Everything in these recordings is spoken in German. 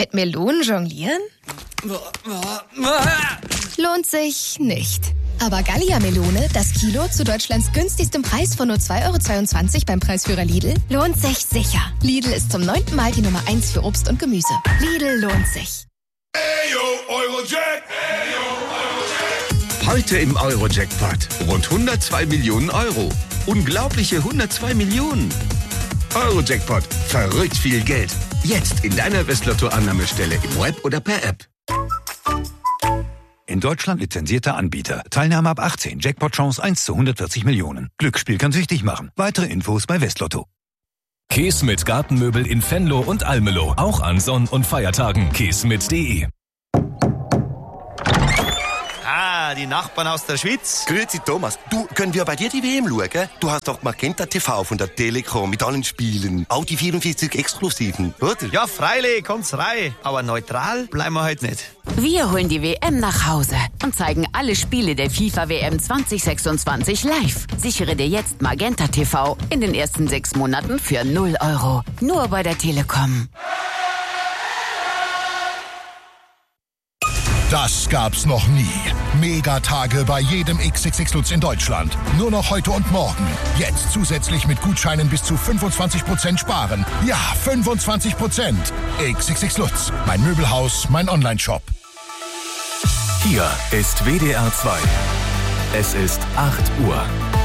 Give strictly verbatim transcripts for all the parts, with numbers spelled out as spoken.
Mit Melonen jonglieren? Lohnt sich nicht. Aber Gallia-Melone, das Kilo zu Deutschlands günstigstem Preis von nur zwei Euro zweiundzwanzig beim Preisführer Lidl, lohnt sich sicher. Lidl ist zum neunten Mal die Nummer eins für Obst und Gemüse. Lidl lohnt sich. Eyo, Eurojack! Eyo, Eurojack! Heute im Eurojackpot. Rund hundertzwei Millionen Euro. Unglaubliche hundertzwei Millionen. Eurojackpot. Verrückt viel Geld. Jetzt in deiner Westlotto-Annahmestelle im Web oder per App. In Deutschland lizenzierter Anbieter. Teilnahme ab achtzehn. Jackpot-Chance eins zu hundertvierzig Millionen. Glücksspiel kann süchtig machen. Weitere Infos bei Westlotto. Käse mit Gartenmöbel in Venlo und Almelo. Auch an Sonn- und Feiertagen. käse mit punkt de. Ah, die Nachbarn aus der Schweiz. Grüezi Thomas. Du, können wir bei dir die W M schauen? Du hast doch Magenta T V von der Telekom mit allen Spielen. Auch die vierundvierzig Exklusiven, oder? Ja, freilich, kommt's rein. Aber neutral bleiben wir heute nicht. Wir holen die W M nach Hause und zeigen alle Spiele der FIFA W M zwanzig sechsundzwanzig live. Sichere dir jetzt Magenta T V in den ersten sechs Monaten für null Euro. Nur bei der Telekom. Das gab's noch nie. Megatage bei jedem X X X Lutz in Deutschland. Nur noch heute und morgen. Jetzt zusätzlich mit Gutscheinen bis zu fünfundzwanzig Prozent sparen. Ja, fünfundzwanzig Prozent. X X X Lutz. Mein Möbelhaus, mein Onlineshop. Hier ist W D R zwei. Es ist acht Uhr.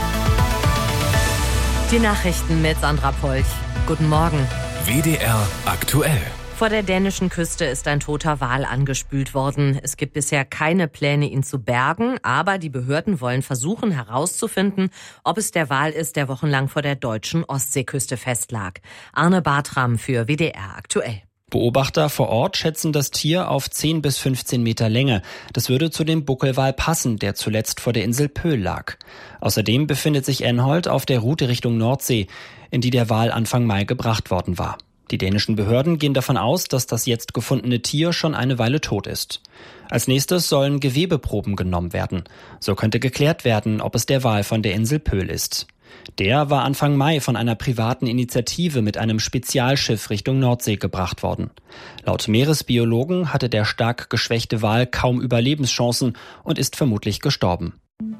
Die Nachrichten mit Sandra Polch. Guten Morgen. W D R aktuell. Vor der dänischen Küste ist ein toter Wal angespült worden. Es gibt bisher keine Pläne, ihn zu bergen, aber die Behörden wollen versuchen herauszufinden, ob es der Wal ist, der wochenlang vor der deutschen Ostseeküste festlag. Arne Bartram für W D R aktuell. Beobachter vor Ort schätzen das Tier auf zehn bis fünfzehn Meter Länge. Das würde zu dem Buckelwal passen, der zuletzt vor der Insel Pöhl lag. Außerdem befindet sich Enholt auf der Route Richtung Nordsee, in die der Wal Anfang Mai gebracht worden war. Die dänischen Behörden gehen davon aus, dass das jetzt gefundene Tier schon eine Weile tot ist. Als nächstes sollen Gewebeproben genommen werden. So könnte geklärt werden, ob es der Wal von der Insel Pöhl ist. Der war Anfang Mai von einer privaten Initiative mit einem Spezialschiff Richtung Nordsee gebracht worden. Laut Meeresbiologen hatte der stark geschwächte Wal kaum Überlebenschancen und ist vermutlich gestorben.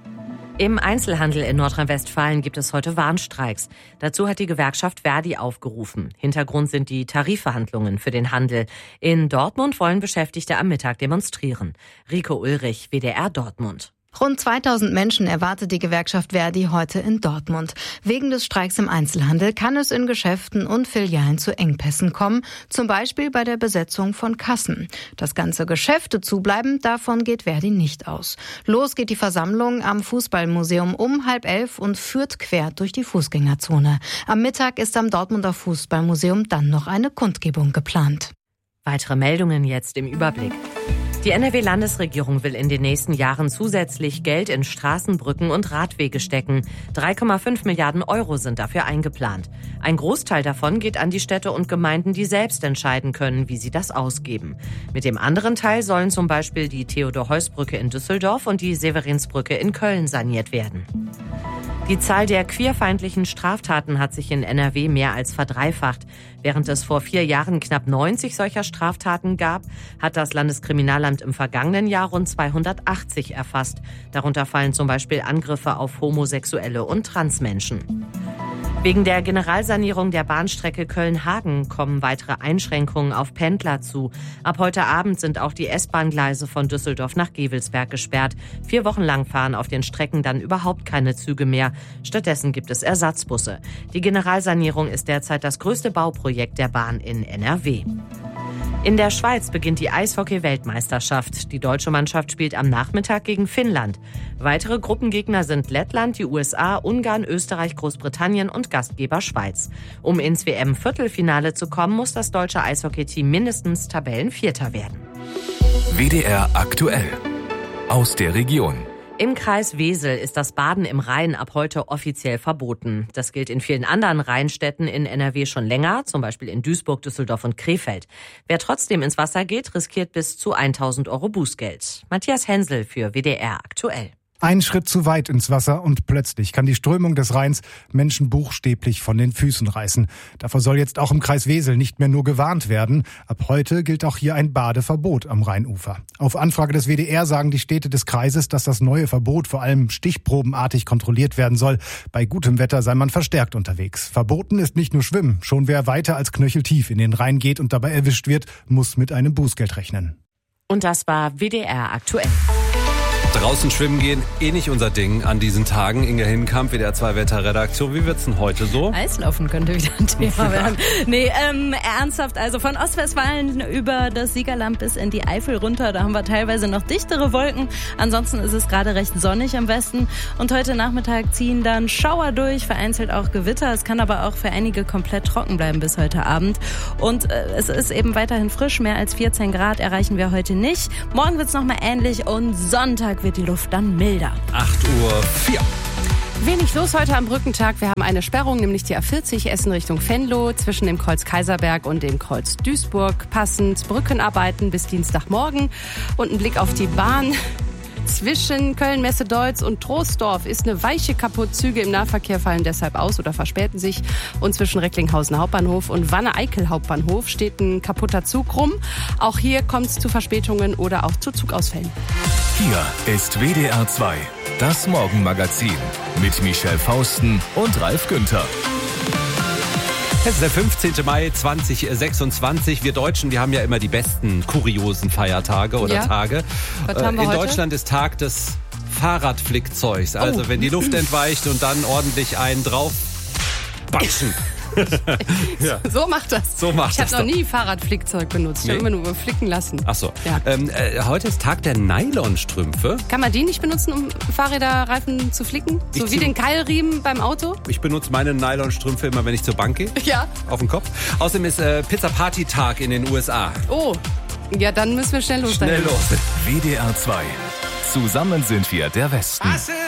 Im Einzelhandel in Nordrhein-Westfalen gibt es heute Warnstreiks. Dazu hat die Gewerkschaft Verdi aufgerufen. Hintergrund sind die Tarifverhandlungen für den Handel. In Dortmund wollen Beschäftigte am Mittag demonstrieren. Rico Ulrich, W D R Dortmund. Rund zweitausend Menschen erwartet die Gewerkschaft Verdi heute in Dortmund. Wegen des Streiks im Einzelhandel kann es in Geschäften und Filialen zu Engpässen kommen, zum Beispiel bei der Besetzung von Kassen. Dass ganze Geschäfte zubleiben, davon geht Verdi nicht aus. Los geht die Versammlung am Fußballmuseum um halb elf und führt quer durch die Fußgängerzone. Am Mittag ist am Dortmunder Fußballmuseum dann noch eine Kundgebung geplant. Weitere Meldungen jetzt im Überblick. Die N R W-Landesregierung will in den nächsten Jahren zusätzlich Geld in Straßen, Brücken und Radwege stecken. drei Komma fünf Milliarden Euro sind dafür eingeplant. Ein Großteil davon geht an die Städte und Gemeinden, die selbst entscheiden können, wie sie das ausgeben. Mit dem anderen Teil sollen zum Beispiel die Theodor-Heuss-Brücke in Düsseldorf und die Severinsbrücke in Köln saniert werden. Die Zahl der queerfeindlichen Straftaten hat sich in N R W mehr als verdreifacht. Während es vor vier Jahren knapp neunzig solcher Straftaten gab, hat das Landeskriminalamt im vergangenen Jahr rund zweihundertachtzig erfasst. Darunter fallen zum Beispiel Angriffe auf Homosexuelle und Transmenschen. Wegen der Generalsanierung der Bahnstrecke Köln-Hagen kommen weitere Einschränkungen auf Pendler zu. Ab heute Abend sind auch die S-Bahn-Gleise von Düsseldorf nach Gevelsberg gesperrt. Vier Wochen lang fahren auf den Strecken dann überhaupt keine Züge mehr. Stattdessen gibt es Ersatzbusse. Die Generalsanierung ist derzeit das größte Bauprojekt der Bahn in N R W. In der Schweiz beginnt die Eishockey-Weltmeisterschaft. Die deutsche Mannschaft spielt am Nachmittag gegen Finnland. Weitere Gruppengegner sind Lettland, die U S A, Ungarn, Österreich, Großbritannien und Gastgeber Schweiz. Um ins W M-Viertelfinale zu kommen, muss das deutsche Eishockey-Team mindestens Tabellenvierter werden. W D R aktuell. Aus der Region. Im Kreis Wesel ist das Baden im Rhein ab heute offiziell verboten. Das gilt in vielen anderen Rheinstädten in N R W schon länger, zum Beispiel in Duisburg, Düsseldorf und Krefeld. Wer trotzdem ins Wasser geht, riskiert bis zu tausend Euro Bußgeld. Matthias Hensel für W D R aktuell. Ein Schritt zu weit ins Wasser und plötzlich kann die Strömung des Rheins Menschen buchstäblich von den Füßen reißen. Davor soll jetzt auch im Kreis Wesel nicht mehr nur gewarnt werden. Ab heute gilt auch hier ein Badeverbot am Rheinufer. Auf Anfrage des W D R sagen die Städte des Kreises, dass das neue Verbot vor allem stichprobenartig kontrolliert werden soll. Bei gutem Wetter sei man verstärkt unterwegs. Verboten ist nicht nur Schwimmen. Schon wer weiter als knöcheltief in den Rhein geht und dabei erwischt wird, muss mit einem Bußgeld rechnen. Und das war W D R aktuell. Draußen schwimmen gehen, eh nicht unser Ding an diesen Tagen. Inge Hinkamp, W D R zwei Wetterredaktion. Wie wird's denn heute so? Eislaufen könnte wieder ein Thema werden. Nee, ähm, ernsthaft, also von Ostwestfalen über das Siegerland bis in die Eifel runter, da haben wir teilweise noch dichtere Wolken. Ansonsten ist es gerade recht sonnig im Westen. Und heute Nachmittag ziehen dann Schauer durch, vereinzelt auch Gewitter. Es kann aber auch für einige komplett trocken bleiben bis heute Abend. Und äh, es ist eben weiterhin frisch, mehr als vierzehn Grad erreichen wir heute nicht. Morgen wird's nochmal ähnlich und Sonntag wird die Luft dann milder. acht Uhr vier. Wenig los heute am Brückentag. Wir haben eine Sperrung, nämlich die A vierzig Essen Richtung Venlo zwischen dem Kreuz Kaiserberg und dem Kreuz Duisburg. Passend Brückenarbeiten bis Dienstagmorgen. Und ein Blick auf die Bahn. Zwischen Köln-Messe-Deutz und Troisdorf ist eine Weiche kaputt. Züge im Nahverkehr fallen deshalb aus oder verspäten sich. Und zwischen Recklinghausen Hauptbahnhof und Wanne-Eickel Hauptbahnhof steht ein kaputter Zug rum. Auch hier kommt es zu Verspätungen oder auch zu Zugausfällen. Hier ist W D R zwei, das Morgenmagazin mit Michelle Fausten und Ralf Günther. Es ist der fünfzehnte Mai zweitausendsechsundzwanzig. Wir Deutschen, wir haben ja immer die besten kuriosen Feiertage oder ja. Tage. Was haben wir In heute? Deutschland ist Tag des Fahrradflickzeugs. Also Oh. wenn die Luft entweicht und dann ordentlich einen drauf batschen. Ja. So macht das. So macht ich habe das noch doch. nie Fahrradflickzeug benutzt. Ich Nee. habe immer nur flicken lassen. Ach so. Ja. Ähm, äh, heute ist Tag der Nylonstrümpfe. Kann man die nicht benutzen, um Fahrräderreifen zu flicken? So Ich wie zieh- den Keilriemen beim Auto? Ich benutze meine Nylonstrümpfe immer, wenn ich zur Bank gehe. Ja. Auf den Kopf. Außerdem ist äh, Pizza-Party-Tag in den U S A. Oh, ja, dann müssen wir schnell los. Schnell dahin. los. W D R zwei. Zusammen sind wir der Westen. I said